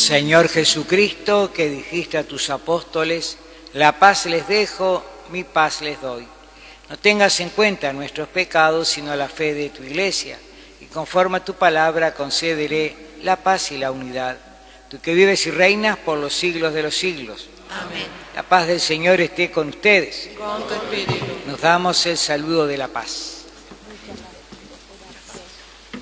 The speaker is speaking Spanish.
Señor Jesucristo, que dijiste a tus apóstoles, la paz les dejo, mi paz les doy. No tengas en cuenta nuestros pecados, sino la fe de tu Iglesia, y conforme a tu palabra concederé la paz y la unidad. Tú que vives y reinas por los siglos de los siglos. Amén. La paz del Señor esté con ustedes. Con tu espíritu. Nos damos el saludo de la paz.